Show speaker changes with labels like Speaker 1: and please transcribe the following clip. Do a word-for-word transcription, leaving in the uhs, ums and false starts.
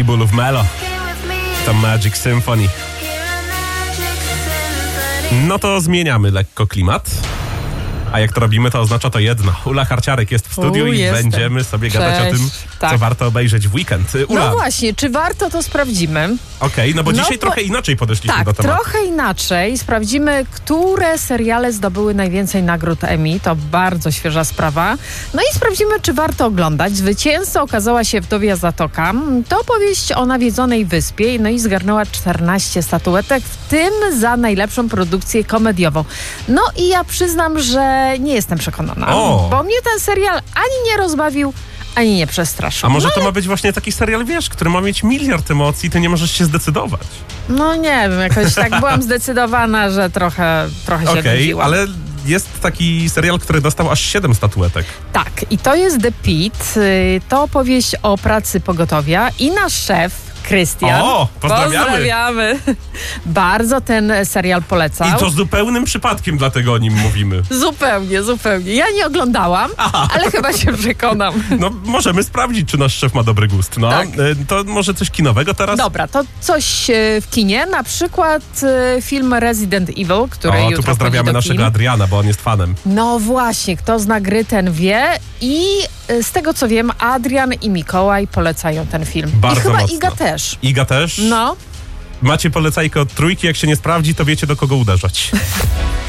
Speaker 1: Bull of Melo. To Magic Symphony. No to zmieniamy lekko klimat. A jak to robimy, to oznacza to jedno. Ula Harciarek jest w studiu
Speaker 2: U,
Speaker 1: i
Speaker 2: jestem.
Speaker 1: będziemy sobie
Speaker 2: Cześć.
Speaker 1: gadać o tym,
Speaker 2: tak.
Speaker 1: co warto obejrzeć w weekend. Ula.
Speaker 2: No właśnie, czy warto, to sprawdzimy.
Speaker 1: Okej, okay, no bo
Speaker 2: no
Speaker 1: dzisiaj
Speaker 2: bo...
Speaker 1: trochę inaczej podeszliśmy
Speaker 2: tak,
Speaker 1: do tematu.
Speaker 2: trochę inaczej. Sprawdzimy, które seriale zdobyły najwięcej nagród Emmy. To bardzo świeża sprawa. No i sprawdzimy, czy warto oglądać. Zwycięzcą okazała się Wdowia Zatoka. To powieść o nawiedzonej wyspie, no i zgarnęła czternaście statuetek, w tym za najlepszą produkcję komediową. No i ja przyznam, że nie jestem przekonana,
Speaker 1: o.
Speaker 2: bo mnie ten serial ani nie rozbawił, ani nie przestraszył.
Speaker 1: A może
Speaker 2: no,
Speaker 1: to ma być właśnie taki serial, wiesz, który ma mieć miliard emocji, ty nie możesz się zdecydować.
Speaker 2: No nie wiem, jakoś tak byłam zdecydowana, że trochę, trochę się
Speaker 1: Okej,
Speaker 2: nudziłam.
Speaker 1: ale jest taki serial, który dostał aż siedem statuetek.
Speaker 2: Tak, i to jest The Pitt. To opowieść o pracy pogotowia i nasz szef Krystian.
Speaker 1: O, pozdrawiamy.
Speaker 2: Pozdrawiamy. Bardzo ten serial polecał.
Speaker 1: I to zupełnym przypadkiem, dlatego o nim mówimy.
Speaker 2: Zupełnie, zupełnie. Ja nie oglądałam, Aha. ale chyba się przekonam.
Speaker 1: No, możemy sprawdzić, czy nasz szef ma dobry gust. No,
Speaker 2: tak.
Speaker 1: To może coś kinowego teraz?
Speaker 2: Dobra, to coś w kinie, na przykład film Resident Evil, który
Speaker 1: o,
Speaker 2: jutro
Speaker 1: tu pozdrawiamy naszego
Speaker 2: kin.
Speaker 1: Adriana, bo on jest fanem.
Speaker 2: No właśnie, kto zna gry, ten wie. I z tego, co wiem, Adrian i Mikołaj polecają ten film.
Speaker 1: Bardzo
Speaker 2: I chyba
Speaker 1: mocno.
Speaker 2: Iga też.
Speaker 1: Iga też?
Speaker 2: No.
Speaker 1: Macie polecajkę od trójki, jak się nie sprawdzi, to wiecie, do kogo uderzać.